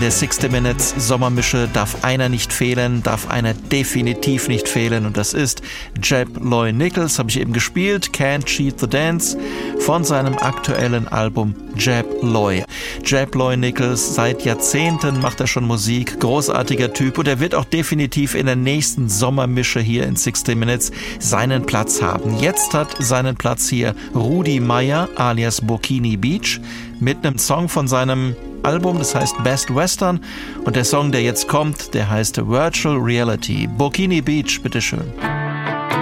der 60 Minutes Sommermische darf einer nicht fehlen, darf einer definitiv nicht fehlen und das ist Jeb Loy Nichols, habe ich eben gespielt, Can't Cheat the Dance von seinem aktuellen Album Jeb Loy. Jeb Loy Nichols, seit Jahrzehnten macht er schon Musik, großartiger Typ und er wird auch definitiv in der nächsten Sommermische hier in 60 Minutes seinen Platz haben. Jetzt hat seinen Platz hier Rudi Meyer alias Burkini Beach mit einem Song von seinem Album, das heißt Best Western und der Song, der jetzt kommt, der heißt Virtual Reality. Burkini Beach, bitteschön.